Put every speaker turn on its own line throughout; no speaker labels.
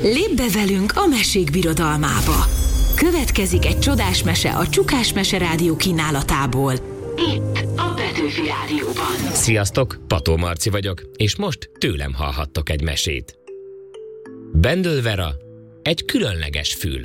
Lépj be velünk a mesék birodalmába. Következik egy csodás mese a Csukás Mese Rádió kínálatából. Itt a Petőfi Rádióban.
Sziasztok, Pató Marci vagyok, és most tőlem hallhattok egy mesét. Bendöl Vera, egy különleges fül.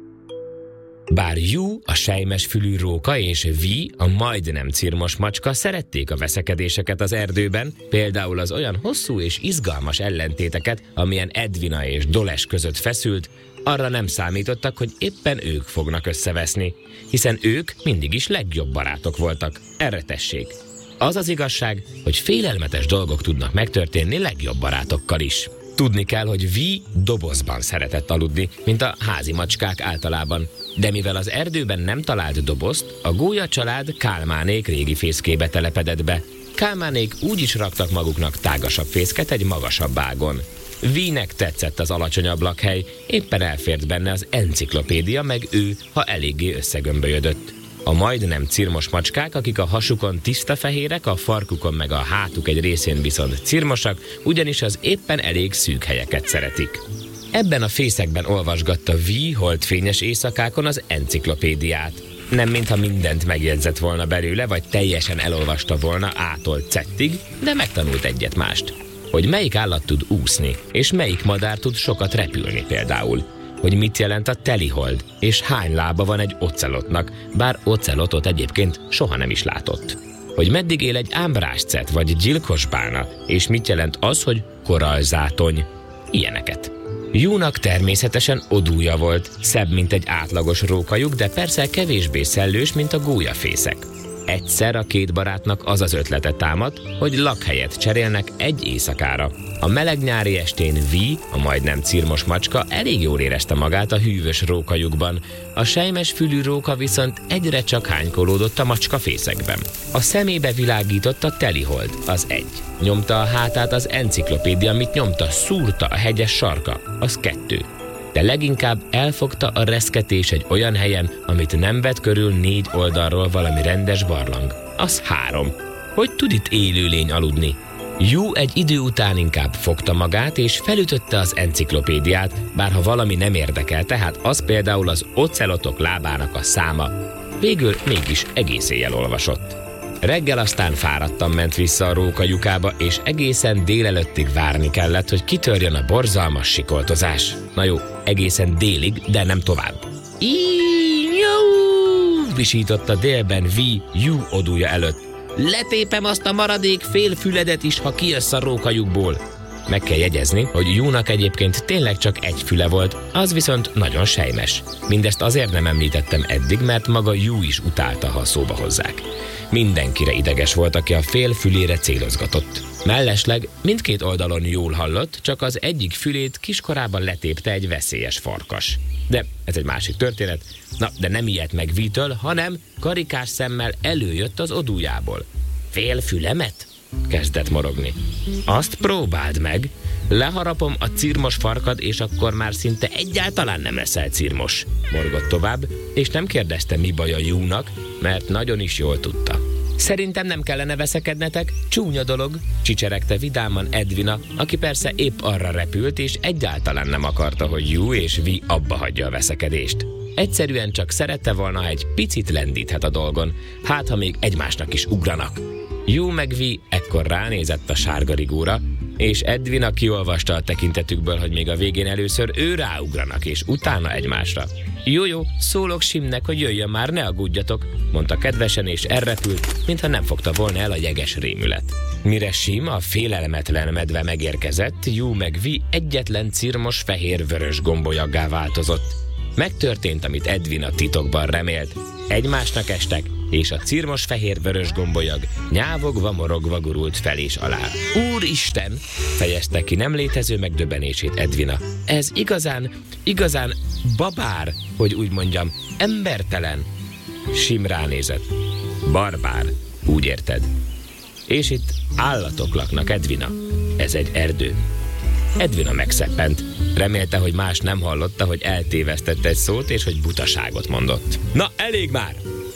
Bár Jú, a selymes-fülű róka, és Vi, a majdnem cirmos macska szerették a veszekedéseket az erdőben, például az olyan hosszú és izgalmas ellentéteket, amilyen Edwina és Doles között feszült, arra nem számítottak, hogy éppen ők fognak összeveszni, hiszen ők mindig is legjobb barátok voltak. Erre tessék. Az az igazság, hogy félelmetes dolgok tudnak megtörténni legjobb barátokkal is. Tudni kell, hogy Vi dobozban szeretett aludni, mint a házi macskák általában. De mivel az erdőben nem talált dobozt, a gólya család Kálmánék régi fészkébe telepedett be. Kálmánék úgy is raktak maguknak tágasabb fészket egy magasabb ágon. Vi-nek tetszett az alacsonyabb lakhely, éppen elfért benne az enciklopédia, meg ő, ha eléggé összegömbölyödött. A majdnem cirmos macskák, akik a hasukon tiszta fehérek, a farkukon meg a hátuk egy részén viszont cirmosak, ugyanis az éppen elég szűk helyeket szeretik. Ebben a fészekben olvasgatta Vi holdfényes éjszakákon az enciklopédiát. Nem mintha mindent megjegyzett volna belőle, vagy teljesen elolvasta volna A-tól Z-ig, de megtanult egyet-mást. Hogy melyik állat tud úszni, és melyik madár tud sokat repülni például. Hogy mit jelent a telihold, és hány lába van egy ocelotnak, bár ocelotot egyébként soha nem is látott. Hogy meddig él egy ámbrászcet vagy gyilkos bálna, és mit jelent az, hogy korallzátony. Ilyeneket. Júnak természetesen odúja volt, szebb, mint egy átlagos rókajuk, de persze kevésbé szellős, mint a gólyafészek. Egyszer a két barátnak az az ötlete támadt, hogy lakhelyet cserélnek egy éjszakára. A meleg nyári estén Vi, a majdnem cirmos macska elég jól érezte magát a hűvös rókajukban, a selymes fülű róka viszont egyre csak hánykolódott a macska fészekben. A szemébe világított a telihold, az egy. Nyomta a hátát az enciklopédia, amit nyomta, szúrta a hegyes sarka, az 2. De leginkább elfogta a reszketés egy olyan helyen, amit nem vett körül 4 oldalról valami rendes barlang. Az 3. Hogy tud itt élőlény aludni? Jú egy idő után inkább fogta magát, és felütötte az enciklopédiát, bár ha valami nem érdekel, tehát az például az ocelotok lábának a száma. Végül mégis egész éjjel olvasott. Reggel aztán fáradtan ment vissza a róka lyukába, és egészen délelőttig várni kellett, hogy kitörjön a borzalmas sikoltozás. Na jó, egészen délig, de nem tovább. Visította délben Vi Jú odúja előtt. Letépem azt a maradék félfüledet is, ha kijössz a rókajukból. Meg kell jegyezni, hogy Júnak egyébként tényleg csak egy füle volt, az viszont nagyon selymes. Mindezt azért nem említettem eddig, mert maga Jú is utálta, ha szóba hozzák. Mindenkire ideges volt, aki a fél fülére célozgatott. Mellesleg mindkét oldalon jól hallott, csak az egyik fülét kiskorában letépte egy veszélyes farkas. De ez egy másik történet. Na, de nem ijedt meg Vi-től, hanem karikás szemmel előjött az odújából. Fél fülemet? Kezdett morogni. Azt próbáld meg. Leharapom a cirmos farkad, és akkor már szinte egyáltalán nem leszel cirmos. Morgott tovább, és nem kérdezte, mi baj a Júnak, mert nagyon is jól tudta. Szerintem nem kellene veszekednetek, csúnya dolog, csicseregte vidáman Edwina, aki persze épp arra repült, és egyáltalán nem akarta, hogy Jú és Vi abba hagyja a veszekedést. Egyszerűen csak szerette volna, ha egy picit lendíthet a dolgon, hát ha még egymásnak is ugranak. Jú meg Vi ekkor ránézett a sárga rigóra, és Edwina kiolvasta a tekintetükből, hogy még a végén először ő ráugranak, és utána egymásra. Jó, szólok Simnek, hogy jöjjön már, ne aggódjatok, mondta kedvesen, és elrepült, mintha nem fogta volna el a jeges rémület. Mire Sim, a félelmetlen medve megérkezett, Jú meg Vi egyetlen cirmos fehér-vörös gombolyaggá változott. Megtörtént, amit Edwina titokban remélt. Egymásnak estek, és a cirmos fehér-vörös gombolyag nyávogva, morogva gurult fel és alá. Úristen! Fejezte ki nem létező megdöbbenését Edwina. Ez igazán babár, hogy úgy mondjam, embertelen. Sim ránézett. Barbár, úgy érted. És itt állatok laknak, Edwina. Ez egy erdő. Edwina megszeppent. Remélte, hogy más nem hallotta, hogy eltévesztett egy szót, és hogy butaságot mondott. Na, elég már!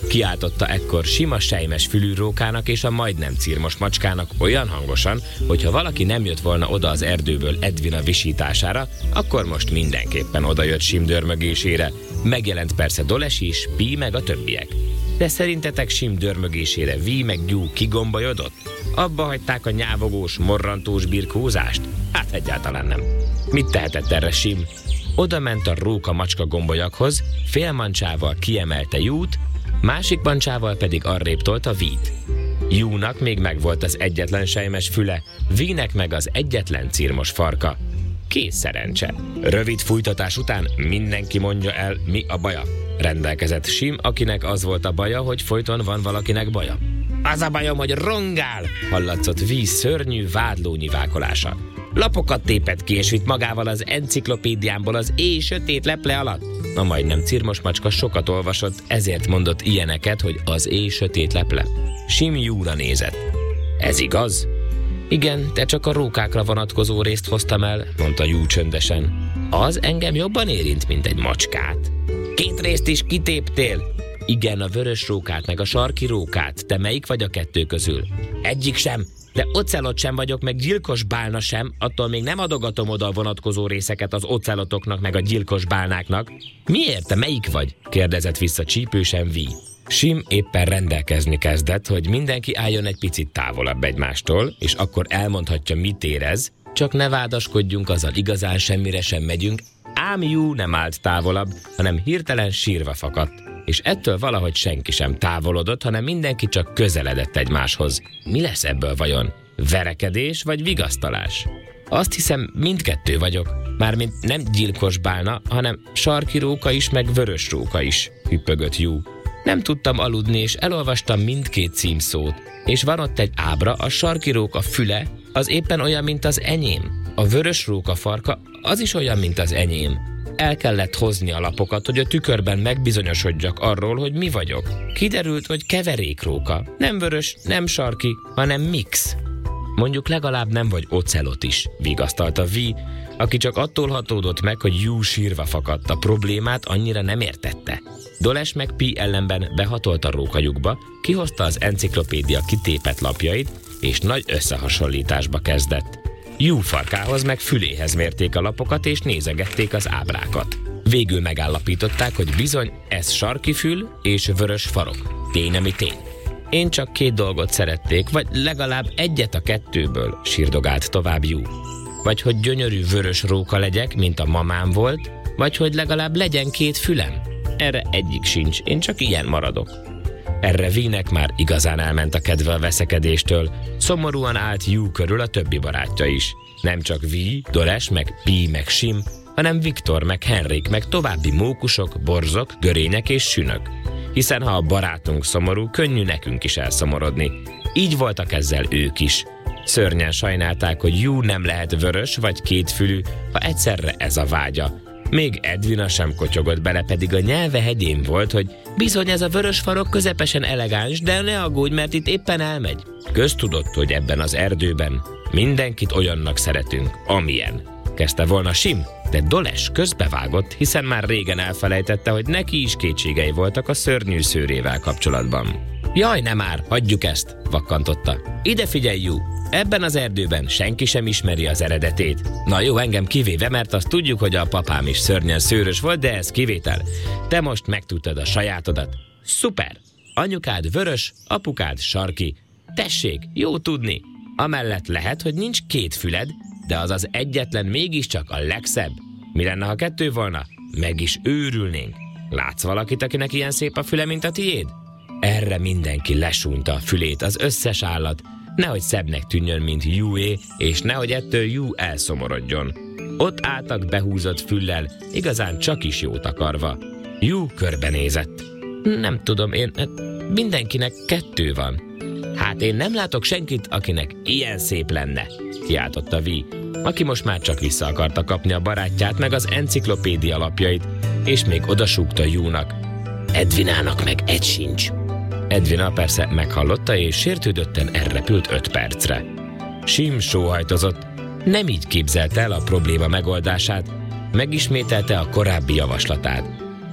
kiáltotta ekkor Sim a sejmes fülű rókának és a majdnem cirmos macskának olyan hangosan, hogy ha valaki nem jött volna oda az erdőből Edvina visítására, akkor most mindenképpen odajött Sim dörmögésére. Megjelent persze Doles is, Pi meg a többiek. De szerintetek Sim dörmögésére Vi meg Gyú kigombajodott? Abba hagyták a nyávogós, morrantós birkózást? Hát egyáltalán nem. Mit tehetett erre Sim? Oda ment a róka macska gombolyakhoz, fél mancsával kiemelte Jút, másik mancsával pedig arrébb tolta Vít. Júnak még megvolt az egyetlen sejmes füle, Vínek meg az egyetlen cirmos farka. Kész szerencse. Rövid fújtatás után mindenki mondja el, mi a baja. Rendelkezett Sim, akinek az volt a baja, hogy folyton van valakinek baja. Az a bajom, hogy rongál, hallatszott Vi szörnyű vádló nyivákolása. Lapokat tépett ki, és vitt magával az enciklopédiámból az éj sötét leple alatt. A majdnem cirmos macska sokat olvasott, ezért mondott ilyeneket, hogy az éj sötét leple. Sim Júra nézett. Ez igaz? Igen, de csak a rókákra vonatkozó részt hoztam el, mondta Jú csöndesen. Az engem jobban érint, mint egy macskát. 2 részt is kitéptél? Igen, a vörös rókát meg a sarki rókát. Te melyik vagy a 2 közül? Egyik sem. De ocelot sem vagyok, meg gyilkos bálna sem, attól még nem adogatom oda a vonatkozó részeket az ocelotoknak meg a gyilkos bálnáknak. Miért, te melyik vagy? Kérdezett vissza csípősen Vi. Sim éppen rendelkezni kezdett, hogy mindenki álljon egy picit távolabb egymástól, és akkor elmondhatja, mit érez, csak ne vádaskodjunk, azzal igazán semmire sem megyünk. Ám Jú nem állt távolabb, hanem hirtelen sírva fakadt. És ettől valahogy senki sem távolodott, hanem mindenki csak közeledett egymáshoz. Mi lesz ebből vajon? Verekedés vagy vigasztalás? Azt hiszem, mindkettő vagyok. Mármint nem gyilkos bálna, hanem sarki róka is, meg vörös róka is, hüppögött Jú. Nem tudtam aludni, és elolvastam mindkét címszót. És van ott egy ábra, a sarki róka füle, az éppen olyan, mint az enyém. A vörös róka farka, az is olyan, mint az enyém. El kellett hozni a lapokat, hogy a tükörben megbizonyosodjak arról, hogy mi vagyok. Kiderült, hogy keverékróka. Nem vörös, nem sarki, hanem mix. Mondjuk legalább nem vagy ocelot is, vigasztalta Vi, aki csak attól hatódott meg, hogy Jú sírva fakadt. A problémát annyira nem értette. Doles meg Pi ellenben behatolt a rókajukba, kihozta az enciklopédia kitépett lapjait, és nagy összehasonlításba kezdett. Jú farkához meg füléhez mérték a lapokat, és nézegették az ábrákat. Végül megállapították, hogy bizony ez sarki fül és vörös farok. Tény, ami tény. Én csak 2 dolgot szerették, vagy legalább egyet a 2-ből, sírdogált tovább Jú. Vagy hogy gyönyörű vörös róka legyek, mint a mamám volt, vagy hogy legalább legyen 2 fülem. Erre egyik sincs, én csak ilyen maradok. Erre Vínek már igazán elment a kedve a veszekedéstől. Szomorúan állt Jú körül a többi barátja is. Nem csak Vi, Doles, meg Pi, meg Sim, hanem Viktor, meg Henrik, meg további mókusok, borzok, görények és sünök. Hiszen ha a barátunk szomorú, könnyű nekünk is elszomorodni. Így voltak ezzel ők is. Szörnyen sajnálták, hogy Jú nem lehet vörös vagy kétfülű, ha egyszerre ez a vágya. Még Edvina sem kotyogott bele, pedig a nyelve hegyén volt, hogy bizony ez a vörös farok közepesen elegáns, de ne aggódj, mert itt éppen elmegy. Köztudott, hogy ebben az erdőben mindenkit olyannak szeretünk, amilyen. Kezdte volna Sim, de Doles közbevágott, hiszen már régen elfelejtette, hogy neki is kétségei voltak a szörnyű szőrével kapcsolatban. Jaj, nem már, hagyjuk ezt, vakkantotta. Ide figyelj, Jú! Ebben az erdőben senki sem ismeri az eredetét. Na jó, engem kivéve, mert azt tudjuk, hogy a papám is szörnyen szőrös volt, de ez kivétel. Te most megtudtad a sajátodat. Szuper! Anyukád vörös, apukád sarki. Tessék, jó tudni. Amellett lehet, hogy nincs 2 füled, de az az egyetlen mégiscsak a legszebb. Mi lenne, ha 2 volna? Meg is őrülnénk. Látsz valakit, akinek ilyen szép a füle, mint a tiéd? Erre mindenki lesúnyta a fülét, az összes állat. Nehogy szebbnek tűnjön, mint Júé, és nehogy ettől Jú elszomorodjon. Ott álltak behúzott füllel, igazán csak is jót akarva. Jú körbenézett. Nem tudom, mindenkinek 2 van. Hát én nem látok senkit, akinek ilyen szép lenne, kiáltotta Vi, aki most már csak vissza akarta kapni a barátját, meg az enciklopédia lapjait, és még odasúgta Júnak. Edvinának meg egy sincs. Edvina persze meghallotta, és sértődötten elrepült 5 percre. Sim sóhajtozott. Nem így képzelte el a probléma megoldását, megismételte a korábbi javaslatát.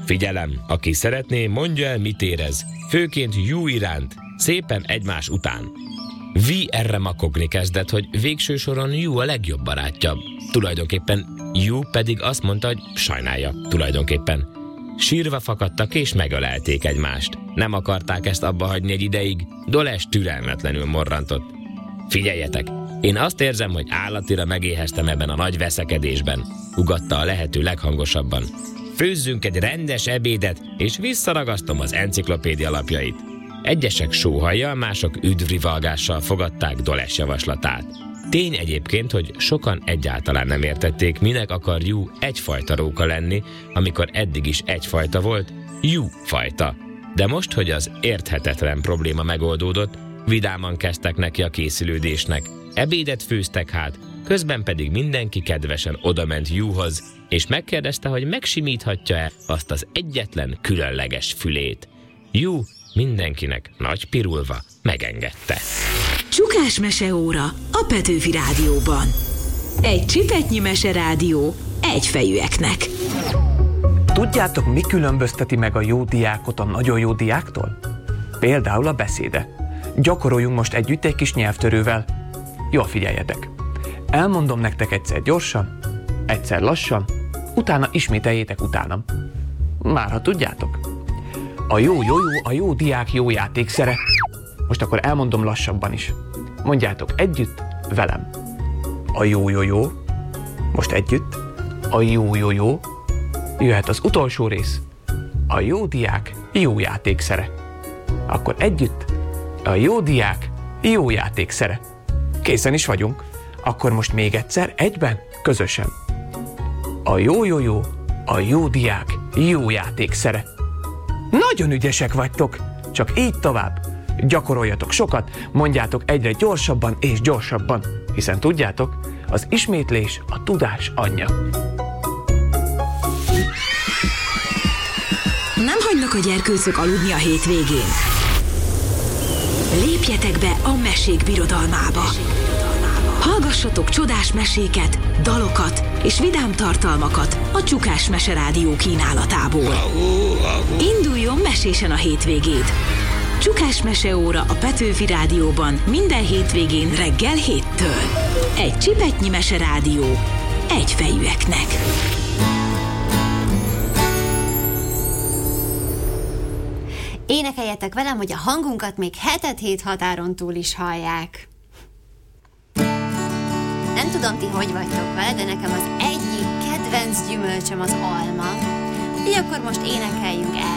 Figyelem, aki szeretné, mondja el, mit érez. Főként Hugh iránt, szépen egymás után. Vi erre makogni kezdett, hogy végső soron Hugh a legjobb barátja. Tulajdonképpen Hugh pedig azt mondta, hogy sajnálja, tulajdonképpen. Sírva fakadtak és megölelték egymást. Nem akarták ezt abba hagyni egy ideig, Doles türelmetlenül morrantott. Figyeljetek, én azt érzem, hogy állatira megéheztem ebben a nagy veszekedésben, ugatta a lehető leghangosabban. Főzzünk egy rendes ebédet, és visszaragasztom az enciklopédia lapjait. Egyesek sóhajjal, mások üdvrivalgással fogadták Doles javaslatát. Tény egyébként, hogy sokan egyáltalán nem értették, minek akar Hugh egyfajta róka lenni, amikor eddig is egyfajta volt, Hugh fajta. De most, hogy az érthetetlen probléma megoldódott, vidáman kezdtek neki a készülődésnek. Ebédet főztek hát, közben pedig mindenki kedvesen odament Hughhoz, és megkérdezte, hogy megsimíthatja-e azt az egyetlen különleges fülét. Hugh mindenkinek nagy pirulva megengedte.
Csukás meseóra a Petőfi Rádióban. Egy csipetnyi meserádió egyfejűeknek.
Tudjátok, mi különbözteti meg a jó diákot a nagyon jó diáktól? Például a beszéde. Gyakoroljunk most együtt egy kis nyelvtörővel. Jól figyeljetek. Elmondom nektek egyszer gyorsan, egyszer lassan, utána ismételjétek utánam. Már ha tudjátok. A jó diák jó játékszere. Most akkor elmondom lassabban is. Mondjátok együtt velem. A jó. Most együtt. A jó. Jöhet az utolsó rész. A jó diák jó játékszere. Akkor együtt. A jó diák jó játékszere. Készen is vagyunk. Akkor most még egyszer, egyben, közösen. A jó. A jó diák jó játékszere. Nagyon ügyesek vagytok. Csak így tovább. Gyakoroljatok sokat, mondjátok egyre gyorsabban és gyorsabban, hiszen tudjátok, az ismétlés a tudás anyja.
Nem hagynak a gyerkőcök aludni a hétvégén. Lépjetek be a mesék birodalmába. Hallgassatok csodás meséket, dalokat és vidám tartalmakat a Csukás Meserádió kínálatából. Induljon mesésen a hétvégéd! Csukás meseóra a Petőfi Rádióban minden hétvégén reggel 7-től. Egy csipetnyi meserádió egyfejűeknek.
Énekeljetek velem, hogy a hangunkat még 7 határon túl is hallják. Nem tudom, ti hogy vagytok vele, de nekem az egyik kedvenc gyümölcsöm az alma. Így akkor most énekeljünk el